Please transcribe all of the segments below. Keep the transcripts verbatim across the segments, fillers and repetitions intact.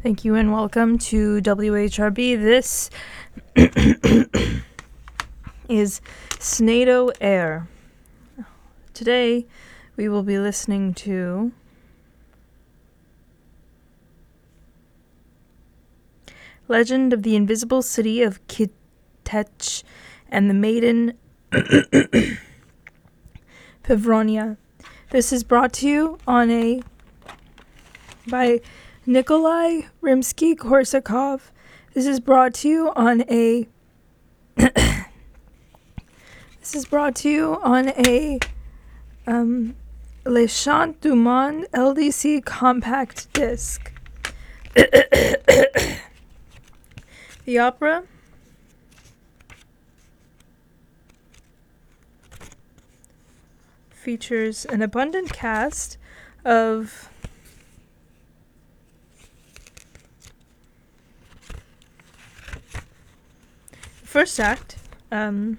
Thank you and welcome to W H R B. This is Snado Air. Today we will be listening to Legend of the Invisible City of Kitech and the Maiden Fevronia. This is brought to you on a by Nikolai Rimsky-Korsakov. This is brought to you on a This is brought to you on a um Le Chant du Monde L D C compact disc. The opera features an abundant cast of first act. Um,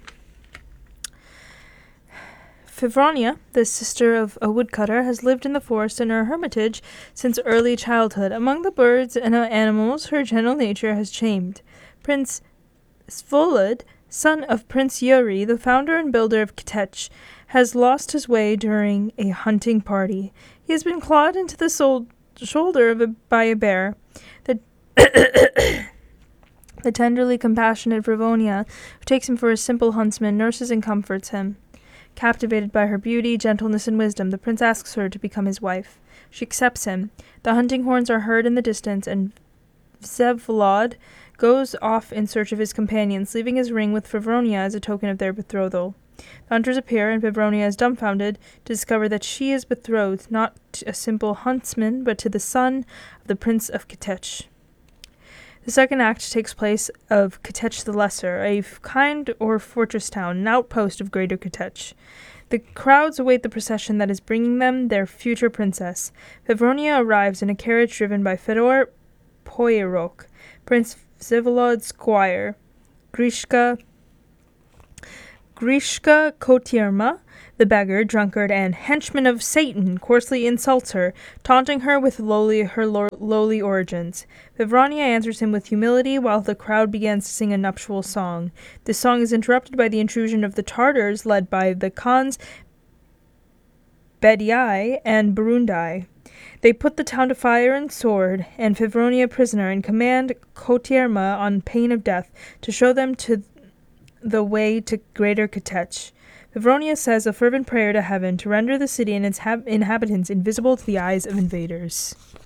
Fevronia, the sister of a woodcutter, has lived in the forest in her hermitage since early childhood. Among the birds and animals, her gentle nature has chamed. Prince Svolod, son of Prince Yuri, the founder and builder of Kitech, has lost his way during a hunting party. He has been clawed into the sol- shoulder of a, by a bear. The The tenderly compassionate Fevronia, who takes him for a simple huntsman, nurses and comforts him. Captivated by her beauty, gentleness, and wisdom, the prince asks her to become his wife. She accepts him. The hunting horns are heard in the distance, and Vsevolod goes off in search of his companions, leaving his ring with Fevronia as a token of their betrothal. The hunters appear, and Fevronia is dumbfounded to discover that she is betrothed not to a simple huntsman, but to the son of the Prince of Kitech. The second act takes place of Kitech the Lesser, a kind or fortress town, an outpost of Greater Kitech. The crowds await the procession that is bringing them their future princess. Fevronia arrives in a carriage driven by Fedor Poirok, Prince Vsevolod's squire. Grishka Grishka Kotyrma, the beggar, drunkard, and henchman of Satan, coarsely insults her, taunting her with lowly, her lo- lowly origins. Fevronia answers him with humility while the crowd begins to sing a nuptial song. This song is interrupted by the intrusion of the Tartars, led by the Khans Bediai and Burundai. They put the town to fire and sword, and Fevronia prisoner, and command Kotyrma on pain of death to show them to the way to Greater Kitech. Fevronia says a fervent prayer to heaven to render the city and its hab- inhabitants invisible to the eyes of invaders.